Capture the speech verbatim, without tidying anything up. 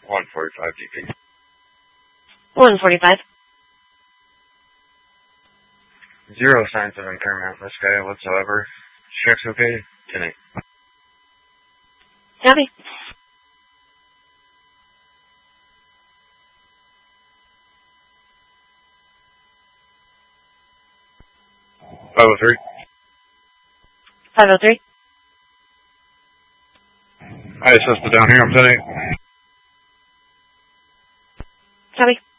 one forty-five D P. one forty-five. Zero signs of impairment on this guy whatsoever. Check's okay. ten eight. Copy. five oh three. five oh three. I assessed it down here. I'm ten eight. Copy.